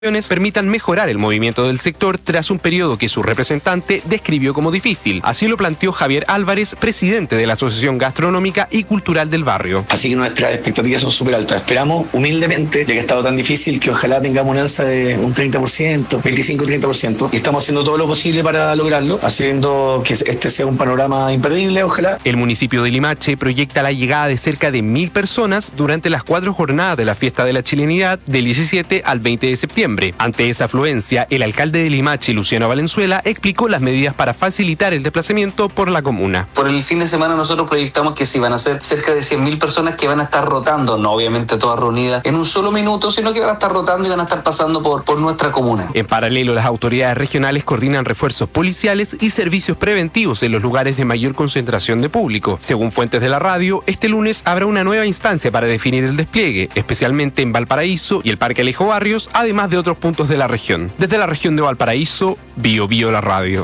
permitan mejorar el movimiento del sector tras un periodo que su representante describió como difícil. Así lo planteó Javier Álvarez, presidente de la Asociación Gastronómica y Cultural del barrio. Así que nuestras expectativas son súper altas. Esperamos humildemente, ya que ha estado tan difícil, que ojalá tengamos una alza de un 30%, 25-30%. Y estamos haciendo todo lo posible para lograrlo, haciendo que este sea un panorama imperdible, ojalá. El municipio de Limache proyecta la llegada de cerca de 1.000 personas durante las 4 jornadas de la Fiesta de la Chilenidad del 17 al 20 de septiembre. Ante esa afluencia, el alcalde de Limache, Luciano Valenzuela, explicó las medidas para facilitar el desplazamiento por la comuna. Por el fin de semana nosotros proyectamos que sí van a ser cerca de 100.000 personas que van a estar rotando, no obviamente todas reunidas en un solo minuto, sino que van a estar rotando y van a estar pasando por nuestra comuna. En paralelo, las autoridades regionales coordinan refuerzos policiales y servicios preventivos en los lugares de mayor concentración de público. Según fuentes de la radio, este lunes habrá una nueva instancia para definir el despliegue, especialmente en Valparaíso y el Parque Alejo Barrios, además de otros puntos de la región. Desde la región de Valparaíso, Bio la radio.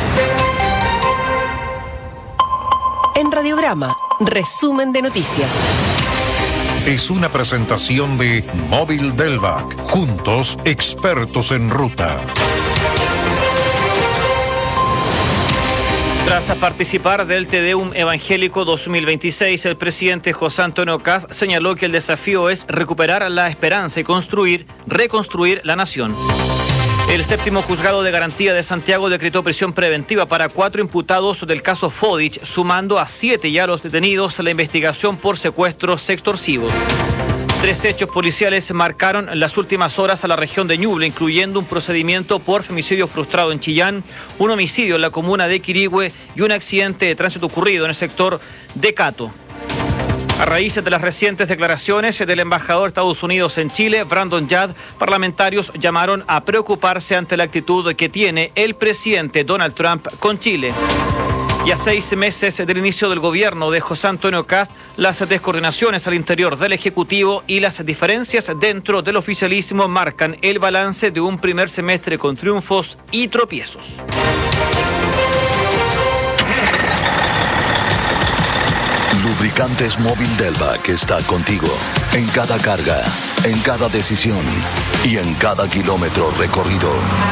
En Radiograma, resumen de noticias. Es una presentación de Móvil Delvac. Juntos, expertos en ruta. Tras participar del Te Deum Evangélico 2026, el presidente José Antonio Kast señaló que el desafío es recuperar la esperanza y reconstruir la nación. El séptimo juzgado de garantía de Santiago decretó prisión preventiva para 4 imputados del caso Fodich, sumando a 7 ya los detenidos en la investigación por secuestros extorsivos. 3 hechos policiales marcaron las últimas horas a la región de Ñuble, incluyendo un procedimiento por femicidio frustrado en Chillán, un homicidio en la comuna de Quirihue y un accidente de tránsito ocurrido en el sector de Cato. A raíz de las recientes declaraciones del embajador de Estados Unidos en Chile, Brandon Yad, parlamentarios llamaron a preocuparse ante la actitud que tiene el presidente Donald Trump con Chile. Y a 6 meses del inicio del gobierno de José Antonio Kast, las descoordinaciones al interior del Ejecutivo y las diferencias dentro del oficialismo marcan el balance de un primer semestre con triunfos y tropiezos. Lubricantes Móvil Delvac está contigo en cada carga, en cada decisión y en cada kilómetro recorrido.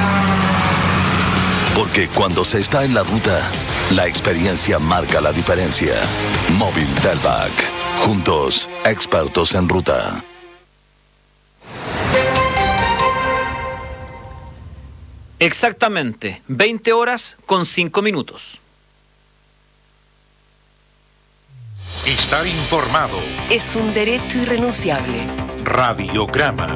Porque cuando se está en la ruta, la experiencia marca la diferencia. Móvil Delvac. Juntos, expertos en ruta. Exactamente, 20 horas con 5 minutos. Estar informado. Es un derecho irrenunciable. Radiograma.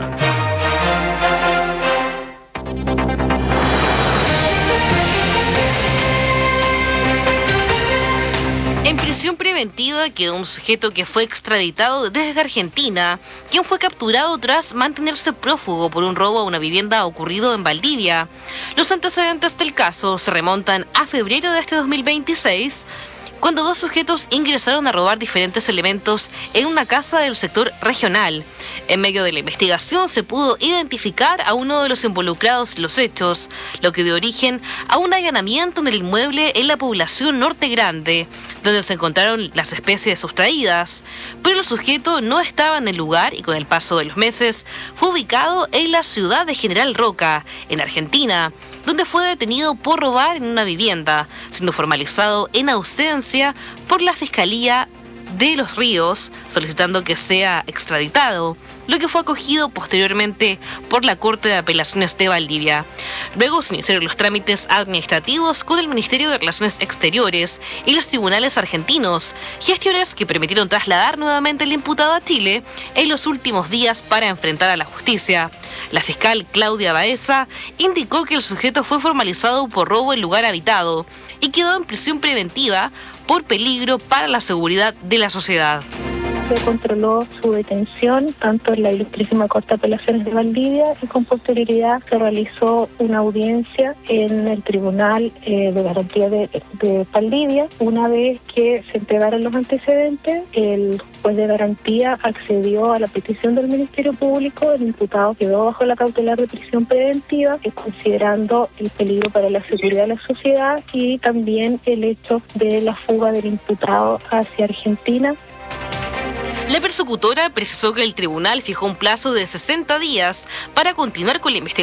En prisión preventiva quedó un sujeto que fue extraditado desde Argentina, quien fue capturado tras mantenerse prófugo por un robo a una vivienda ocurrido en Valdivia. Los antecedentes del caso se remontan a febrero de este 2026, cuando 2 sujetos ingresaron a robar diferentes elementos en una casa del sector regional. En medio de la investigación se pudo identificar a uno de los involucrados en los hechos, lo que dio origen a un allanamiento en el inmueble en la población Norte Grande, donde se encontraron las especies sustraídas. Pero el sujeto no estaba en el lugar y con el paso de los meses fue ubicado en la ciudad de General Roca, en Argentina, donde fue detenido por robar en una vivienda, siendo formalizado en ausencia por la Fiscalía de Los Ríos, solicitando que sea extraditado, lo que fue acogido posteriormente por la Corte de Apelaciones de Valdivia. Luego se iniciaron los trámites administrativos con el Ministerio de Relaciones Exteriores y los tribunales argentinos, gestiones que permitieron trasladar nuevamente al imputado a Chile en los últimos días para enfrentar a la justicia. La fiscal Claudia Baeza indicó que el sujeto fue formalizado por robo en lugar habitado y quedó en prisión preventiva por peligro para la seguridad de la sociedad. Se controló su detención tanto en la Ilustrísima Corte de Apelaciones de Valdivia y con posterioridad se realizó una audiencia en el Tribunal de Garantía de Valdivia. Una vez que se entregaron los antecedentes, el juez de garantía accedió a la petición del Ministerio Público. El imputado quedó bajo la cautelar de prisión preventiva, considerando el peligro para la seguridad de la sociedad y también el hecho de la fuga del imputado hacia Argentina. La persecutora precisó que el tribunal fijó un plazo de 60 días para continuar con la investigación